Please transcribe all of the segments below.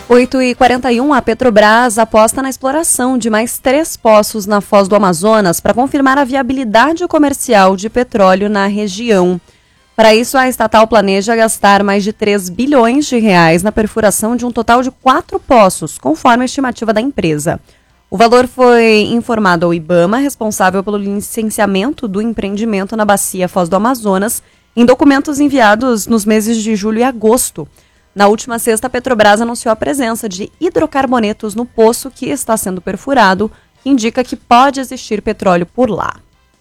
8h41, a Petrobras aposta na exploração de mais 3 poços na Foz do Amazonas para confirmar a viabilidade comercial de petróleo na região. Para isso, a estatal planeja gastar mais de 3 bilhões de reais na perfuração de um total de 4 poços, conforme a estimativa da empresa. O valor foi informado ao IBAMA, responsável pelo licenciamento do empreendimento na bacia Foz do Amazonas, em documentos enviados nos meses de julho e agosto. Na última sexta, a Petrobras anunciou a presença de hidrocarbonetos no poço que está sendo perfurado, que indica que pode existir petróleo por lá.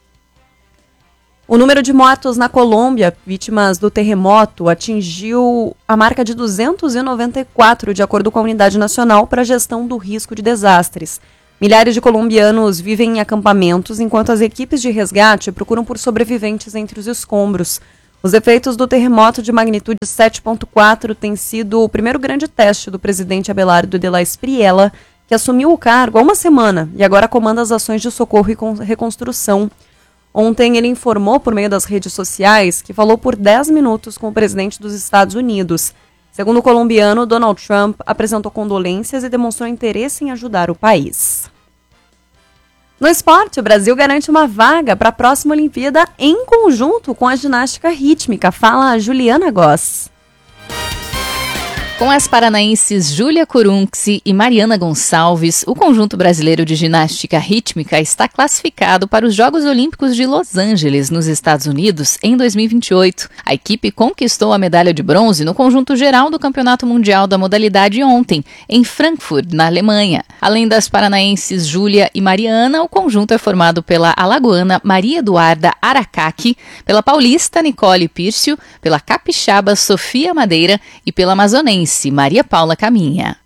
O número de mortos na Colômbia, vítimas do terremoto, atingiu a marca de 294, de acordo com a Unidade Nacional para a Gestão do Risco de Desastres. Milhares de colombianos vivem em acampamentos, enquanto as equipes de resgate procuram por sobreviventes entre os escombros. Os efeitos do terremoto de magnitude 7,4 têm sido o primeiro grande teste do presidente Abelardo de la Espriella, que assumiu o cargo há uma semana e agora comanda as ações de socorro e reconstrução. Ontem ele informou por meio das redes sociais que falou por 10 minutos com o presidente dos Estados Unidos. Segundo o colombiano, Donald Trump apresentou condolências e demonstrou interesse em ajudar o país. No esporte, o Brasil garante uma vaga para a próxima Olimpíada em conjunto com a ginástica rítmica. Fala a Juliana Goss. Com as paranaenses Júlia Corunxi e Mariana Gonçalves, o conjunto brasileiro de ginástica rítmica está classificado para os Jogos Olímpicos de Los Angeles, nos Estados Unidos, em 2028. A equipe conquistou a medalha de bronze no conjunto geral do Campeonato Mundial da modalidade ontem, em Frankfurt, na Alemanha. Além das paranaenses Júlia e Mariana, o conjunto é formado pela alagoana Maria Eduarda Aracaki, pela paulista Nicole Pírcio, pela capixaba Sofia Madeira e pela amazonense Maria Paula Caminha.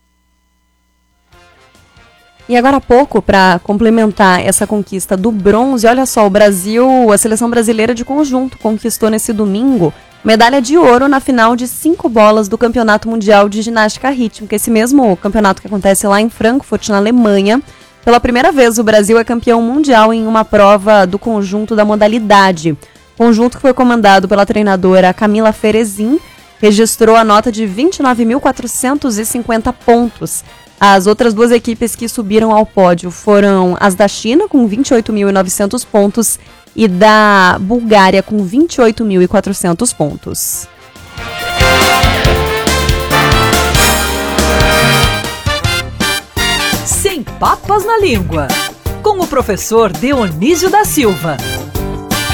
E agora há pouco, para complementar essa conquista do bronze, olha só, a seleção brasileira de conjunto conquistou nesse domingo medalha de ouro na final de 5 bolas do Campeonato Mundial de Ginástica Rítmica, esse mesmo campeonato que acontece lá em Frankfurt, na Alemanha. Pela primeira vez, o Brasil é campeão mundial em uma prova do conjunto da modalidade. Conjunto que foi comandado pela treinadora Camila Ferezin, registrou a nota de 29.450 pontos. As outras 2 equipes que subiram ao pódio foram as da China, com 28.900 pontos, e da Bulgária, com 28.400 pontos. Sem papas na língua, com o professor Dionísio da Silva.